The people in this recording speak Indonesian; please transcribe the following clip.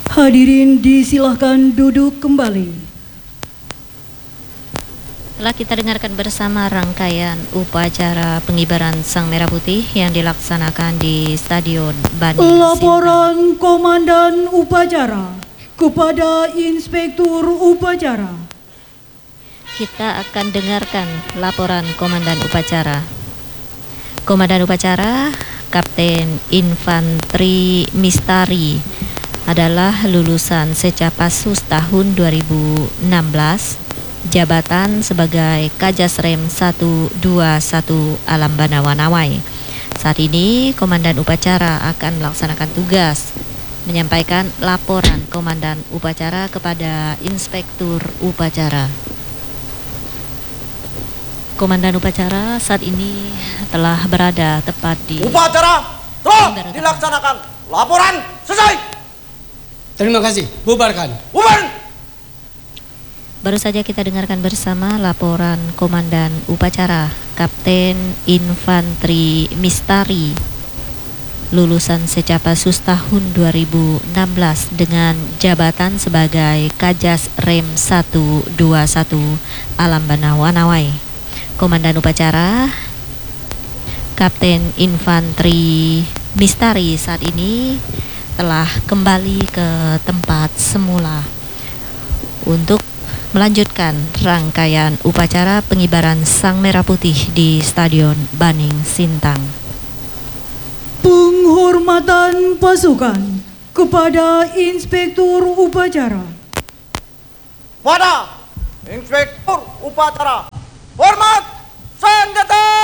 Hadirin disilahkan duduk kembali. Telah kita dengarkan bersama rangkaian upacara pengibaran Sang Merah Putih yang dilaksanakan di Stadion Baning Sintang. Laporan Komandan Upacara kepada Inspektur Upacara. Kita akan dengarkan laporan Komandan Upacara. Komandan Upacara Kapten Infanteri Mistari adalah lulusan Secapasus tahun 2016, jabatan sebagai Kajasrem 121 Alam Bana Wanawai. Saat ini Komandan Upacara akan melaksanakan tugas menyampaikan laporan Komandan Upacara kepada Inspektur Upacara. Komandan Upacara saat ini telah berada tepat di upacara telah dilaksanakan. Laporan selesai. Terima kasih. Bubarkan. Bubar. Baru saja kita dengarkan bersama laporan Komandan Upacara Kapten Infanteri Mistari lulusan Secapasus tahun 2016 dengan jabatan sebagai Kajas Rem 121 Alam Bana Wanawai. Komandan Upacara Kapten Infanteri Mistari saat ini telah kembali ke tempat semula untuk melanjutkan rangkaian upacara pengibaran Sang Merah Putih di Stadion Baning Sintang. Penghormatan pasukan kepada Inspektur Upacara. Pada Inspektur Upacara, hormat senjata.